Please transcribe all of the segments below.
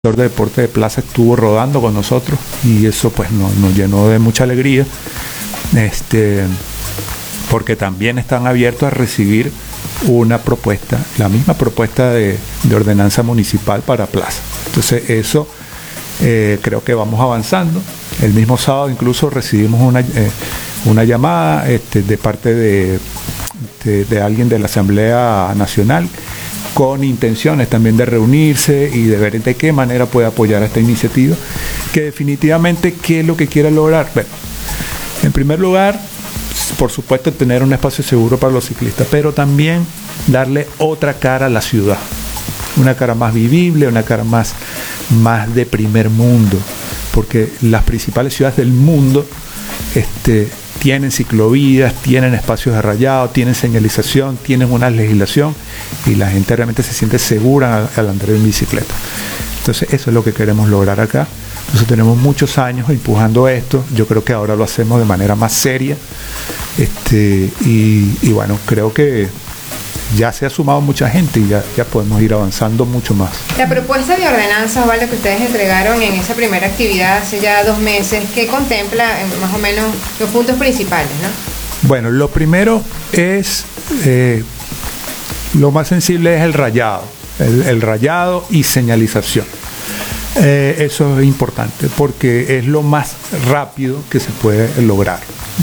de deporte de plaza estuvo rodando con nosotros y eso pues nos llenó de mucha alegría, porque también están abiertos a recibir una propuesta, la misma propuesta de ordenanza municipal para plaza. Entonces eso creo que vamos avanzando. El mismo sábado incluso recibimos una llamada de parte de alguien de la Asamblea Nacional con intenciones también de reunirse y de ver de qué manera puede apoyar a esta iniciativa, que definitivamente, ¿qué es lo que quiere lograr? Bueno, en primer lugar, por supuesto, tener un espacio seguro para los ciclistas, pero también darle otra cara a la ciudad, una cara más vivible, una cara más de primer mundo, porque las principales ciudades del mundo tienen ciclovías, tienen espacios de rayado, tienen señalización, tienen una legislación y la gente realmente se siente segura al andar en bicicleta. Entonces eso es lo que queremos lograr acá. Entonces tenemos muchos años empujando esto. Yo creo que ahora lo hacemos de manera más seria. Y bueno, creo que ya se ha sumado mucha gente y ya podemos ir avanzando mucho más. La propuesta de ordenanza, Osvaldo, que ustedes entregaron en esa primera actividad hace ya 2 meses, ¿qué contempla más o menos los puntos principales, no? Bueno, lo primero es, lo más sensible es el rayado, el rayado y señalización. Eso es importante porque es lo más rápido que se puede lograr.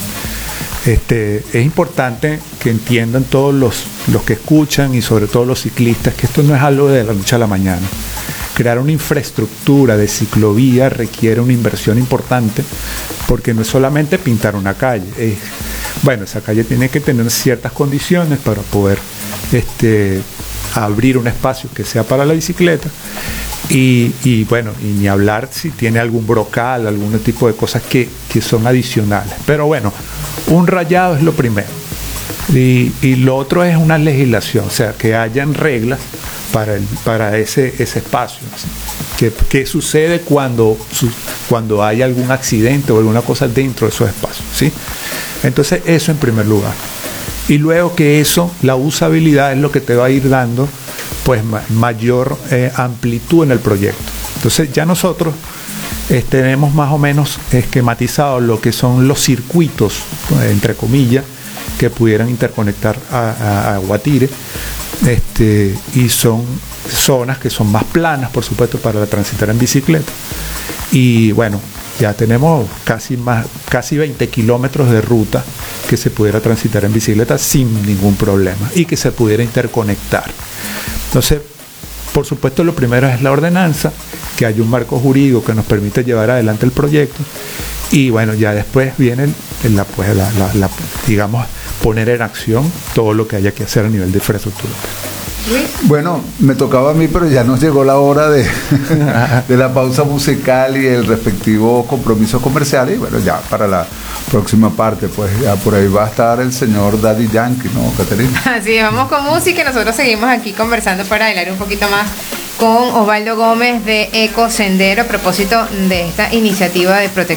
Es importante que entiendan todos los que escuchan y sobre todo los ciclistas que esto no es algo de la noche a la mañana. Crear una infraestructura de ciclovía requiere una inversión importante porque no es solamente pintar una calle. Bueno, esa calle tiene que tener ciertas condiciones para poder abrir un espacio que sea para la bicicleta y bueno, y ni hablar si tiene algún brocal, algún tipo de cosas que son adicionales. Pero bueno, un rayado es lo primero y lo otro es una legislación, o sea, que hayan reglas para ese espacio. ¿Qué sucede cuando hay algún accidente o alguna cosa dentro de esos espacios? ¿Sí? Entonces eso en primer lugar. Y luego que eso, la usabilidad es lo que te va a ir dando pues mayor amplitud en el proyecto. Entonces ya nosotros tenemos más o menos esquematizado lo que son los circuitos, entre comillas, que pudieran interconectar a Guatire, y son zonas que son más planas, por supuesto, para transitar en bicicleta. Y bueno, ya tenemos casi 20 kilómetros de ruta que se pudiera transitar en bicicleta sin ningún problema y que se pudiera interconectar. Entonces, por supuesto, lo primero es la ordenanza, que haya un marco jurídico que nos permite llevar adelante el proyecto y bueno, ya después viene digamos, poner en acción todo lo que haya que hacer a nivel de infraestructura. Bueno, me tocaba a mí, pero ya nos llegó la hora de la pausa musical y el respectivo compromiso comercial. Y bueno, ya para la próxima parte, pues ya por ahí va a estar el señor Daddy Yankee, ¿no, Caterina? Así, vamos con música y nosotros seguimos aquí conversando para hablar un poquito más con Osvaldo Gómez de Ecosendero a propósito de esta iniciativa de protección